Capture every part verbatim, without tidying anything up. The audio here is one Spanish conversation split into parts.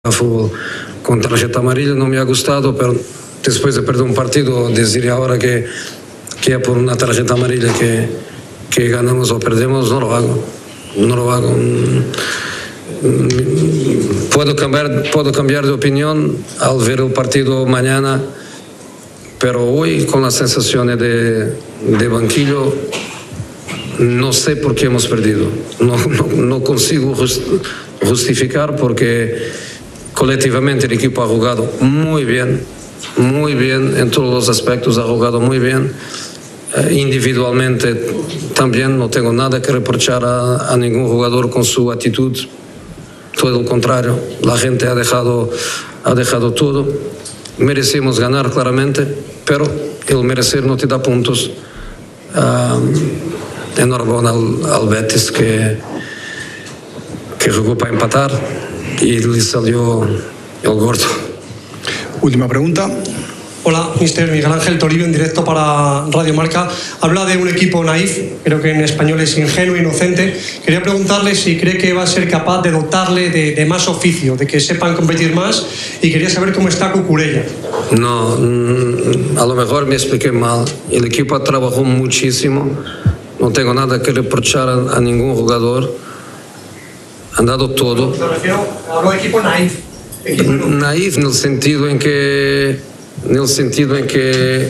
fútbol con tarjeta amarilla no me ha gustado, pero después de perder un partido, decir ahora que, que por una tarjeta amarilla que, que ganamos o perdemos, no lo hago. No lo hago. Puedo cambiar, puedo cambiar de opinión al ver el partido mañana, pero hoy con las sensaciones de, de banquillo, no sé por qué hemos perdido. No, no, no consigo justificar porque colectivamente el equipo ha jugado muy bien, muy bien en todos los aspectos, ha jugado muy bien. Eh, individualmente también no tengo nada que reprochar a, a ningún jugador con su actitud, todo lo contrario, la gente ha dejado, ha dejado todo. Merecemos ganar claramente, pero el merecer no te da puntos. Uh, enhorabuena al, al Betis que, que jugó para empatar y le salió el gordo. Última pregunta. Hola, mister Miguel Ángel Toribio, en directo para Radio Marca. Habla de un equipo naif, creo que en español es ingenuo, inocente. Quería preguntarle si cree que va a ser capaz de dotarle de, de más oficio, de que sepan competir más, y quería saber cómo está Cucurella. No, a lo mejor me expliqué mal. El equipo trabajó muchísimo, no tengo nada que reprochar a, a ningún jugador. Han dado todo. Me refiero, hablo de equipo naif. Equipo naif en el sentido en que, en el sentido en que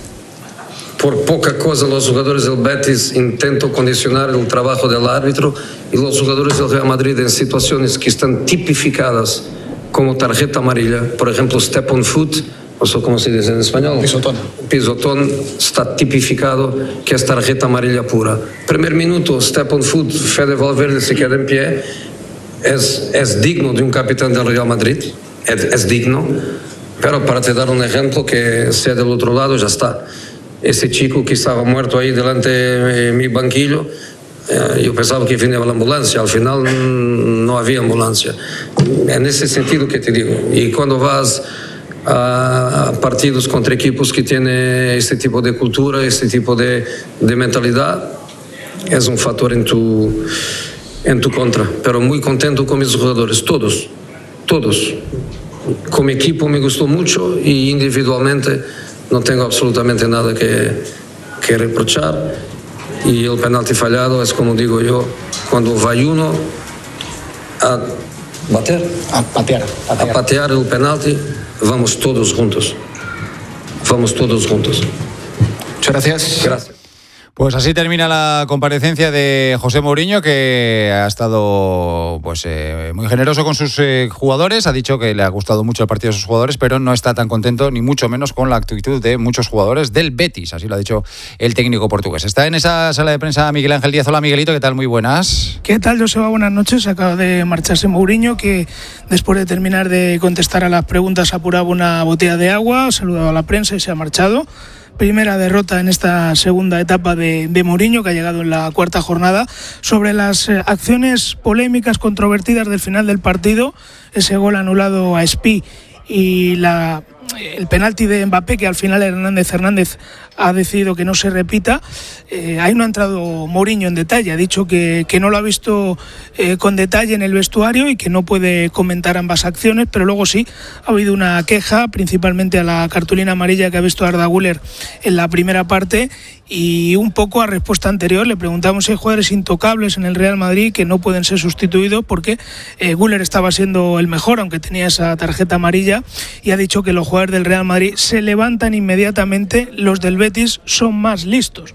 por poca cosa los jugadores del Betis intentan condicionar el trabajo del árbitro y los jugadores del Real Madrid en situaciones que están tipificadas como tarjeta amarilla, por ejemplo step on foot, no sé cómo se dice en español, pisotón. Pisotón está tipificado que es tarjeta amarilla pura. Primer minuto, step on foot, Fede Valverde se queda en pie. Es, es digno de un capitán del Real Madrid, es, es digno, pero para te dar un ejemplo que sea del otro lado ya está. Ese chico que estaba muerto ahí delante de mi banquillo, eh, yo pensaba que venía la ambulancia, al final no había ambulancia. En ese sentido que te digo, y cuando vas a partidos contra equipos que tienen este tipo de cultura, este tipo de, de mentalidad, es un factor en tu... en tu contra, pero muy contento con mis jugadores, todos, todos. Como equipo me gustó mucho y individualmente no tengo absolutamente nada que, que reprochar. Y el penalti fallado es como digo yo, cuando va uno a bater, a patear, patear. a patear el penalti, vamos todos juntos, vamos todos juntos. Muchas gracias. Gracias. Pues así termina la comparecencia de José Mourinho, que ha estado pues eh, muy generoso con sus eh, jugadores. Ha dicho que le ha gustado mucho el partido de sus jugadores, pero no está tan contento, ni mucho menos, con la actitud de muchos jugadores del Betis. Así lo ha dicho el técnico portugués. Está en esa sala de prensa Miguel Ángel Díaz. Hola, Miguelito, ¿qué tal? Muy buenas. ¿Qué tal, Joseba? Buenas noches. Acaba de marcharse Mourinho, que después de terminar de contestar a las preguntas apuraba una botella de agua, ha saludado a la prensa y se ha marchado. Primera derrota en esta segunda etapa de, de Mourinho, que ha llegado en la cuarta jornada. Sobre las eh, acciones polémicas, controvertidas del final del partido, ese gol anulado a Espí y la, el penalti de Mbappé, que al final Hernández Hernández ha decidido que no se repita, eh, ahí no ha entrado Mourinho en detalle, ha dicho que, que no lo ha visto eh, con detalle en el vestuario y que no puede comentar ambas acciones, pero luego sí ha habido una queja, principalmente a la cartulina amarilla que ha visto Arda Güler en la primera parte, y un poco a respuesta anterior le preguntamos si hay jugadores intocables en el Real Madrid que no pueden ser sustituidos, porque eh, Güler estaba siendo el mejor, aunque tenía esa tarjeta amarilla, y ha dicho que los jugadores del Real Madrid se levantan inmediatamente, los del Betis son más listos,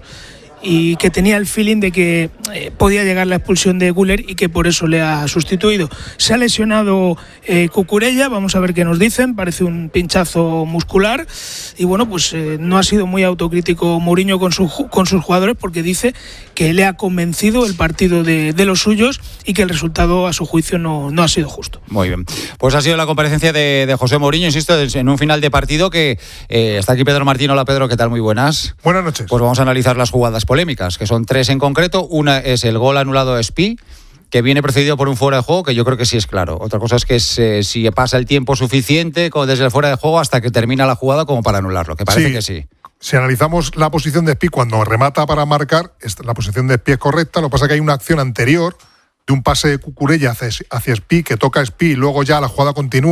y que tenía el feeling de que eh, podía llegar la expulsión de Güler y que por eso le ha sustituido. Se ha lesionado eh, Cucurella, vamos a ver qué nos dicen, parece un pinchazo muscular, y bueno, pues eh, no ha sido muy autocrítico Mourinho con, su, con sus jugadores, porque dice que le ha convencido el partido de, de los suyos y que el resultado a su juicio no, no ha sido justo. Muy bien, pues ha sido la comparecencia de, de José Mourinho, insisto, en un final de partido que eh, está aquí Pedro Martín. Hola, Pedro, ¿qué tal? Muy buenas. Buenas noches. Pues vamos a analizar las jugadas polémicas, que son tres en concreto. Una es el gol anulado a Espí, que viene precedido por un fuera de juego, que yo creo que sí es claro. Otra cosa es que es, eh, si pasa el tiempo suficiente desde el fuera de juego hasta que termina la jugada como para anularlo, que parece sí. que sí. Si analizamos la posición de Espí cuando remata para marcar, la posición de Espí es correcta. Lo que pasa es que hay una acción anterior de un pase de Cucurella hacia, hacia Espí, que toca a Espí y luego ya la jugada continúa.